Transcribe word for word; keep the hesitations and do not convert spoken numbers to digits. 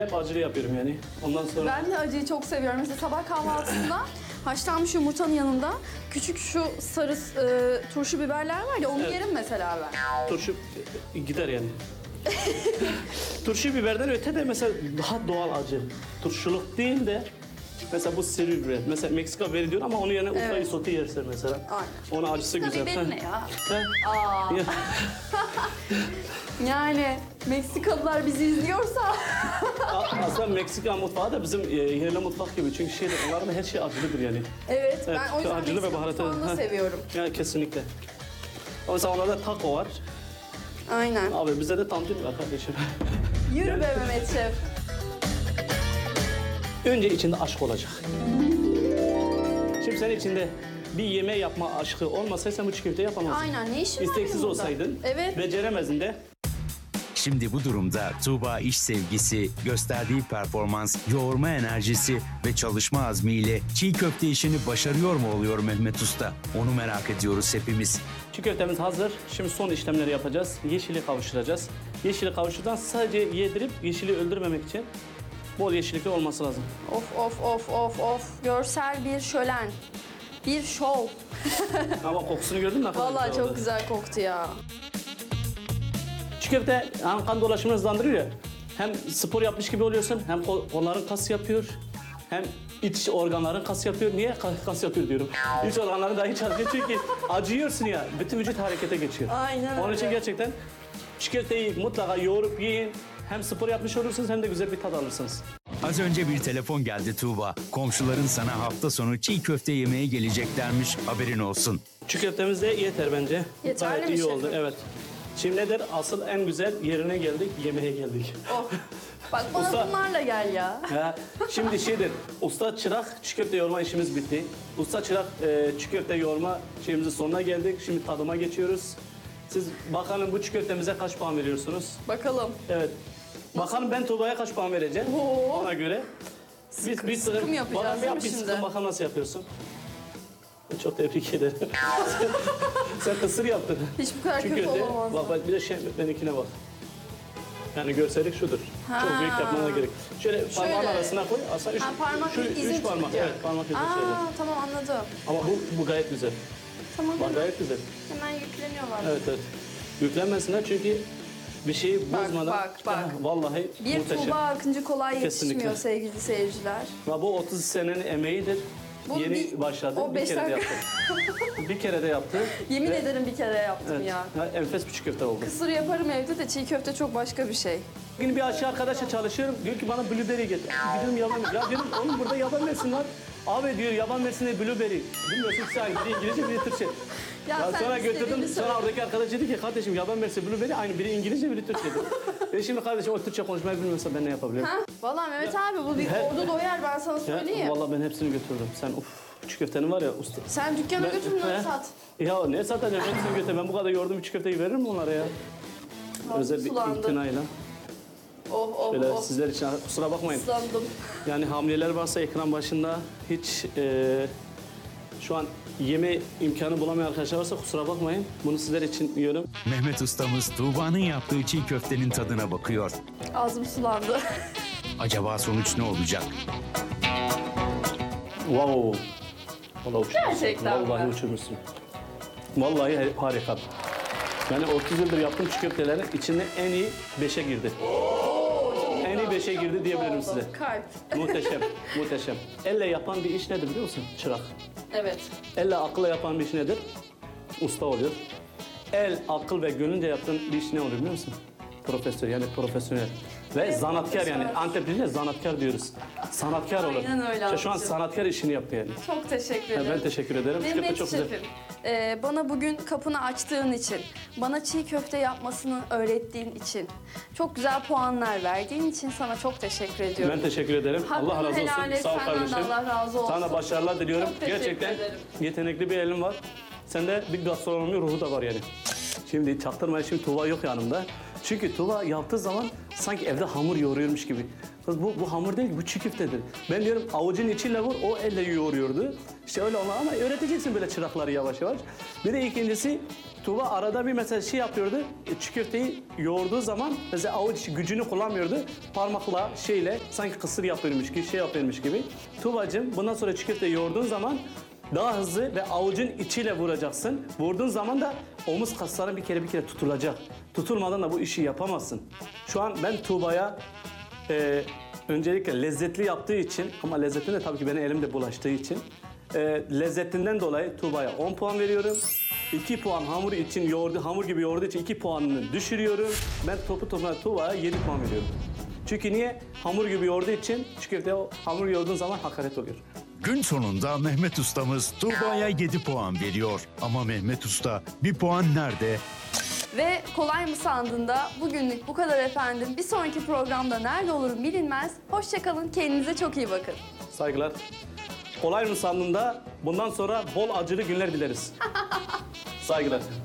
Hep acılı yapıyorum yani. Ondan sonra... Ben de acıyı çok seviyorum. Mesela sabah kahvaltısında haşlanmış yumurtanın yanında küçük şu sarı e, turşu biberler var ya onu Evet. yerim mesela ben. Turşu e, gider yani. Turşu biberden öte de mesela daha doğal acı. Turşuluk değil de mesela bu seri biber. Mesela Meksika biberi diyor ama onun yerine Urfa Evet. isotu yersin mesela. Aynen. Onun acısı güzel. Biberi ne ya? He? Aa, Ya, yani Meksikalılar bizi izliyorsa a- aslında Meksika mutfağı da bizim e, yerli mutfak gibi. Çünkü şey, onların her şey acılıdır yani. evet, Evet, ben o yüzden acılı ve Meksika baharatı. mutfağını da Heh. seviyorum. Yani kesinlikle. Ama mesela onlarda taco var. Aynen. Abi bize de tantuni var kardeşim. Yürü be Mehmet Şef. Önce içinde aşk olacak. Şimdi senin içinde bir yeme yapma aşkı olmasaydı sen bu çiğ köfte yapamazdın. Aynen, ne işin var İsteksiz benim burada? olsaydın, Evet. beceremezdin de. Şimdi bu durumda Tuğba iş sevgisi, gösterdiği performans, yoğurma enerjisi ve çalışma azmiyle çiğ köfte işini başarıyor mu oluyor Mehmet Usta? Onu merak ediyoruz hepimiz. Çiğ köftemiz hazır. Şimdi son işlemleri yapacağız. Yeşili kavuşturacağız. Yeşili kavuşturdan sadece yedirip yeşili öldürmemek için bol yeşillikli olması lazım. Of of of of of. Görsel bir şölen. Bir şov. Ama kokusunu gördün mü? Ne kadar Vallahi güzel çok oldu. güzel koktu ya. Çiğ köfte hem kan dolaşımını hızlandırıyor ya. Hem spor yapmış gibi oluyorsun, hem kol- kolların kas yapıyor, hem iç organların kas yapıyor. Niye Ka- kas yapıyor diyorum. İç organların dahi çalışıyor çünkü acıyorsun ya. Bütün vücut harekete geçiyor. Aynen Onun için öyle. gerçekten çiğ köfteyi mutlaka yoğurup yiyin. Hem spor yapmış olursunuz hem de güzel bir tat alırsınız. Az önce bir telefon geldi Tuğba. Komşuların sana hafta sonu çiğ köfte yemeye geleceklermiş, haberin olsun. Çiğ köftemiz de yeter bence. Yeterli Gayet mi iyi şefim? oldu. Evet. Şimdi nedir? Asıl en güzel yerine geldik, yemeğe geldik. Oh. Bak bana Usta. bunlarla gel ya. Ha, şimdi şeydir, usta çırak çiğ köfte yoğurma işimiz bitti. Usta çırak e, çiğ köfte yoğurma şeyimizin sonuna geldik. Şimdi tadıma geçiyoruz. Siz bakalım bu çiğ köftemize kaç puan veriyorsunuz? Bakalım. Evet. Bakalım ben Tuğba'ya kaç puan vereceğim Oo. ona göre. Sıkı- bir sıkım yapacağız Bana bir değil yap, mi bir şimdi? sıkım bakalım nasıl yapıyorsun. Çok tebrik ederim. Sen kısır yaptın. Hiç bu kadar Çiğ kötü köfte, olamaz. bak bak bir de şey, benimkine bak. Yani görsellik şudur. Ha. Çok büyük yapmana gerek. Şöyle parmağın Şöyle. arasına koy. Aslında üç, Ha, parmak şu izin üç parmak. çıkacak. Evet parmak izi şöyle. Aa tamam anladım. Ama bu, bu gayet güzel. Tamam Bak hemen, gayet güzel. hemen yükleniyorlar. Evet evet. Yüklenmesinler çünkü bir şeyi Bak, bozmadan. bak, bak. Ha, vallahi Bir muhteşem. Tuğba Akıncı kolay Kesinlikle. yetişmiyor sevgili seyirciler. Ha, bu otuz senenin emeğidir. Bu Yeni bir- başladı. o bir beş kere de dakika. yaptı. bir kere de yaptı. Yemin Ve- ederim bir kere yaptım Evet. ya. Ha, enfes bir çiğ köfte oldu. Kısır yaparım evde de çiğ köfte çok başka bir şey. Bugün bir aşçı arkadaşla çalışıyorum. Diyor ki bana blueberry getir. Gidiyorum yaban. Ya dedim oğlum burada yaban mersin var. Abi diyor yaban mersini blueberry. Bilmiyorsun sen biri İngilizce biri Türkçe. Ya Ya, sen sonra istediğini götürdüm. söyle. Sonra oradaki arkadaş dedi ki kardeşim yaban mersi blueberry aynı biri İngilizce biri Türkçe dedi. e şimdi kardeşim o Türkçe konuşmayı bilmiyorsa ben ne yapabilirim? Ha? Vallahi Mehmet abi bu bir He- ordu doyar ben sana Ya, söyleyeyim. vallahi ben hepsini götürdüm. Sen uf çiğ köftenin var ya usta. Sen dükkana Ben- götür bunları He? sat. Ya ne satacağım hepsini götür. Ben bu kadar yoğurdum bir çiğ köfteyi veririm mi onlara ya? Özel bir sulandı. imtinayla. Oh oh Böyle oh. sizler için kusura bakmayın. Islandım. Yani hamileler varsa ekran başında hiç e, şu an yeme imkanı bulamayan arkadaşlar varsa kusura bakmayın. Bunu sizler için yiyorum. Mehmet Ustamız Tuğba'nın yaptığı çiğ köftenin tadına bakıyor. Ağzım sulandı. Acaba sonuç ne olacak? Wow. Vallahi uçurmuşsun. Gerçekten Vallahi mi? uçurmuşsun. Vallahi harika. Yani otuz yıldır yaptığım çiğ köftelerin içinde en iyi beşe girdi. En iyi beşe girdi diyebilirim size. Kalp. Muhteşem, muhteşem. Elle yapan bir iş nedir biliyor musun? Çırak. Evet. Elle akılla yapan bir iş nedir? Usta oluyor. El, akıl ve gönülce yaptığın bir iş ne oluyor biliyor musun? Profesör yani profesyonel. Ve zanatkar yani Antep'te zanatkar diyoruz. Sanatkar olur. Aynen öyle İşte şu an abicim. sanatkar işini yaptı yani. Çok teşekkür Yani ederim. ben teşekkür ederim. Çiğ köfte Mehmet çok güzel. Şefim, e, bana bugün kapını açtığın için, bana çiğ köfte yapmasını öğrettiğin için, çok güzel puanlar verdiğin için sana çok teşekkür ediyorum. Ben teşekkür ederim. Hakkını Allah razı olsun. helal et, Sağ ol senden de kardeşim. Allah razı olsun. Sana başarılar diliyorum. Çok teşekkür Gerçekten ederim. yetenekli bir elin var. Sende bir gastronomi ruhu da var yani. Şimdi çaktırmayın, şimdi Tuğba yok yanımda. Çünkü Tuğba yaptığı zaman sanki evde hamur yoğuruyormuş gibi. Kız bu, bu hamur değil ki, bu çiğ köftedir. Ben diyorum avucun içiyle vur, o elle yoğuruyordu. İşte öyle olmaz ama öğreteceksin böyle çırakları yavaş yavaş. Bir de ikincisi Tuğba arada bir mesela şey yapıyordu. e, Çiğ köfteyi yoğurduğu zaman mesela avuç gücünü kullanmıyordu. Parmakla şeyle sanki kısır yapıyormuş gibi şey yapıyormuş gibi. Tuğbacığım bundan sonra çiğ köfteyi yoğurduğun zaman daha hızlı ve avucun içiyle vuracaksın. Vurduğun zaman da omuz kasların bir kere bir kere tutulacak. Tutulmadan da bu işi yapamazsın. Şu an ben Tuğba'ya e, öncelikle lezzetli yaptığı için ama lezzetine de tabii ki benim elimde bulaştığı için e, lezzetinden dolayı Tuğba'ya on puan veriyorum. iki puan hamur için yoğurdu, hamur gibi yoğurduğu için iki puanını düşürüyorum. Ben topu topuna Tuğba'ya yedi puan veriyorum. Çünkü niye? Hamur gibi yoğurduğu için çiğ köfte o hamur yoğurduğun zaman hakaret oluyor. Gün sonunda Mehmet Ustamız Tuğba'ya yedi puan veriyor. Ama Mehmet Usta bir puan nerede? Ve kolay mı sandın da bugünlük bu kadar efendim. Bir sonraki programda nerede olurum bilinmez. Hoşça kalın, kendinize çok iyi bakın. Saygılar. Kolay mı sandın da bundan sonra bol acılı günler dileriz. Saygılar.